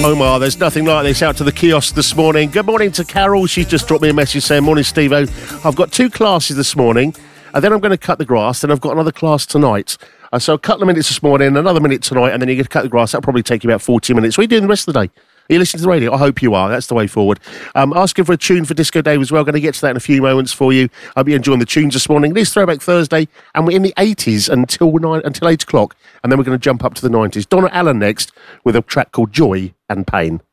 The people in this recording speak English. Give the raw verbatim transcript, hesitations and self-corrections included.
Omar, there's nothing like this out to the kiosk this morning. Good morning to Carol. She's just dropped me a message saying, morning, Steve-O. I've got two classes this morning, and then I'm going to cut the grass, then I've got another class tonight. Uh, so a couple of minutes this morning, another minute tonight, and then you're going to cut the grass. That'll probably take you about forty minutes. What are you doing the rest of the day? Are you listening to the radio? I hope you are. That's the way forward. Um, asking for a tune for Disco Dave as well. Going to get to that in a few moments for you. I hope you're enjoying the tunes this morning. It is Throwback Thursday, and we're in the eighties until nine, until eight o'clock, and then we're going to jump up to the nineties. Donna Allen next with a track called Joy and Pain.